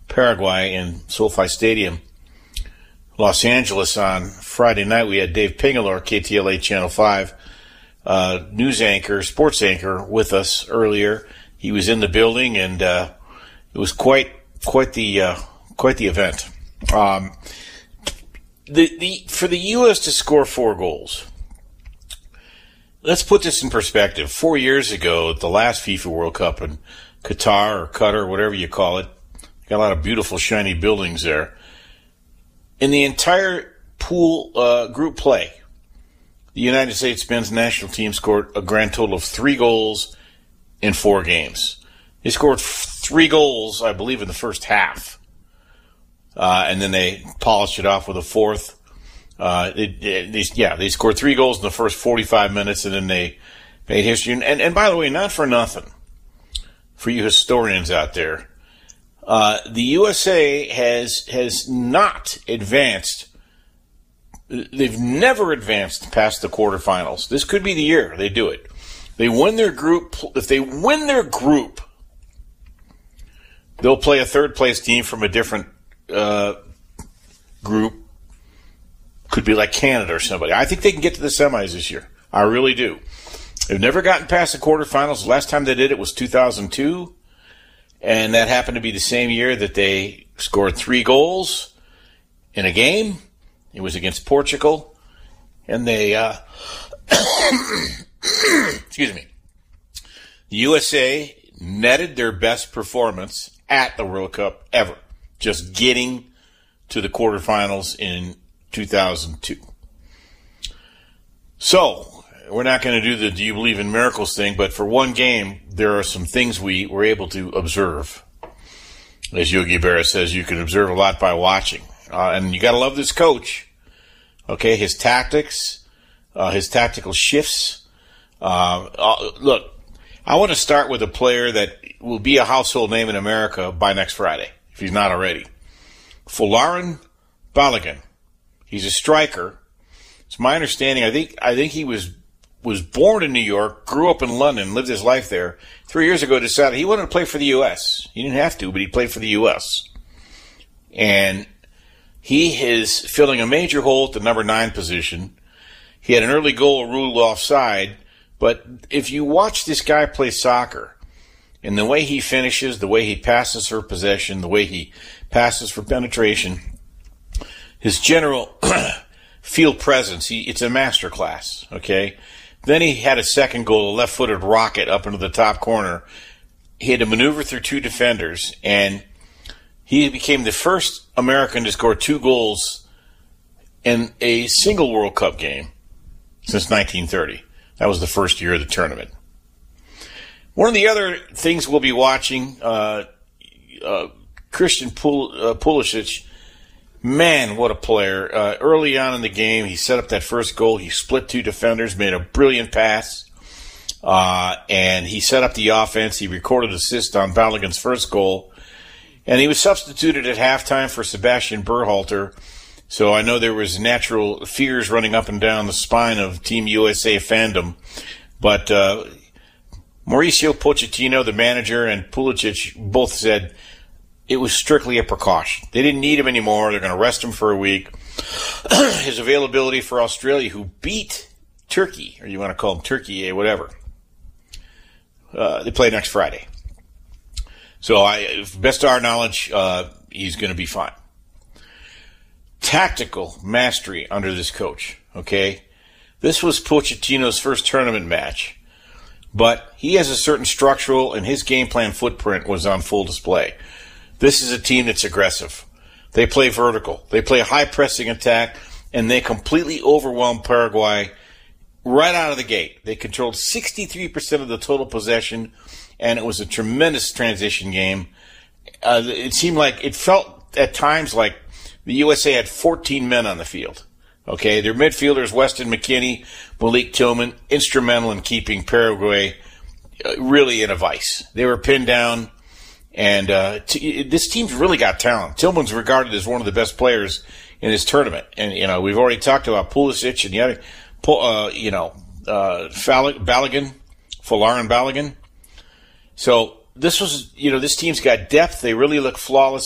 Paraguay in SoFi Stadium, Los Angeles on Friday night. We had Dave Pingalore, KTLA Channel 5, news anchor, sports anchor, with us earlier. He was in the building, and it was quite the event. For the U.S. to score 4 goals, let's put this in perspective. 4 years ago, at the last FIFA World Cup in Qatar, whatever you call it, got a lot of beautiful, shiny buildings there. In the entire pool group play, the United States men's national team scored a grand total of 3 goals in 4 games. They scored 3 goals, I believe, in the first half. And then they polished it off with a 4th. They scored 3 goals in the first 45 minutes, and then they made history. And by the way, not for nothing, for you historians out there, the USA has not advanced. They've never advanced past the quarterfinals. This could be the year they do it. They win their group. If they win their group, they'll play a third-place team from a different group. Could be like Canada or somebody. I think they can get to the semis this year. I really do. They've never gotten past the quarterfinals. The last time they did it was 2002. And that happened to be the same year that they scored 3 goals in a game. It was against Portugal. And they, excuse me, the USA netted their best performance at the World Cup ever, just getting to the quarterfinals in 2002. So, we're not going to do the do you believe in miracles thing, but for one game, there are some things we were able to observe. As Yogi Berra says, you can observe a lot by watching. And you got to love this coach. Okay, his tactics, his tactical shifts. Look, I want to start with a player that will be a household name in America by next Friday, if he's not already. Folarin Balogun. He's a striker. It's my understanding, I think he was born in New York, grew up in London, lived his life there. 3 years ago decided he wanted to play for the U.S. He didn't have to, but he played for the U.S. And he is filling a major hole at the number 9 position. He had an early goal ruled offside, but if you watch this guy play soccer, and the way he finishes, the way he passes for possession, the way he passes for penetration, his general field presence, it's a masterclass, okay? Then he had a second goal, a left-footed rocket up into the top corner. He had to maneuver through 2 defenders, and he became the first American to score 2 goals in a single World Cup game since 1930. That was the first year of the tournament. One of the other things we'll be watching, Christian Pulisic. Man, what a player. Early on in the game, he set up that first goal. He split 2 defenders, made a brilliant pass, and he set up the offense. He recorded assist on Balogun's first goal, and he was substituted at halftime for Sebastian Berhalter. So I know there was natural fears running up and down the spine of Team USA fandom, but Mauricio Pochettino, the manager, and Pulisic both said it was strictly a precaution. They didn't need him anymore. They're going to rest him for a week. His availability for Australia, who beat Turkey, or you want to call them Turkey, whatever. They play next Friday. So, best to our knowledge, he's going to be fine. Tactical mastery under this coach, okay? This was Pochettino's first tournament match, but he has a certain structural, and his game plan footprint was on full display. This is a team that's aggressive. They play vertical. They play high pressing attack, and they completely overwhelmed Paraguay right out of the gate. They controlled 63% of the total possession, and it was a tremendous transition game. It felt at times like the USA had 14 men on the field. Okay, their midfielders, Weston McKennie, Malik Tillman, instrumental in keeping Paraguay really in a vice. They were pinned down. And this team's really got talent. Tillman's regarded as one of the best players in this tournament. And, we've already talked about Pulisic and the other, Folarin Balogun. So this was, this team's got depth. They really look flawless.